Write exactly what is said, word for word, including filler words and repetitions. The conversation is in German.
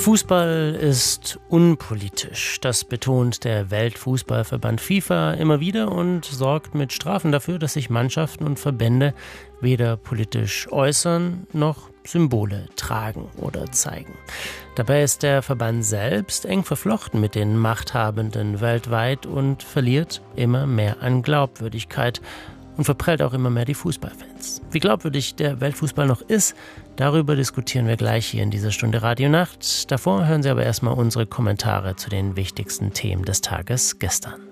Fußball ist unpolitisch. Das betont der Weltfußballverband FIFA immer wieder und sorgt mit Strafen dafür, dass sich Mannschaften und Verbände weder politisch äußern noch Symbole tragen oder zeigen. Dabei ist der Verband selbst eng verflochten mit den Machthabenden weltweit und verliert immer mehr an Glaubwürdigkeit und verprellt auch immer mehr die Fußballfans. Wie glaubwürdig der Weltfußball noch ist, darüber diskutieren wir gleich hier in dieser Stunde Radio Nacht. Davor hören Sie aber erstmal unsere Kommentare zu den wichtigsten Themen des Tages gestern.